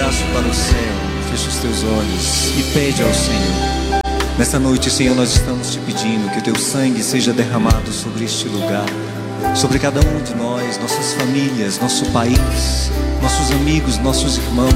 braço para o céu, fecha os teus olhos e pede ao Senhor. Nessa noite, Senhor, nós estamos te pedindo que o teu sangue seja derramado sobre este lugar, sobre cada um de nós, nossas famílias, nosso país, nossos amigos, nossos irmãos.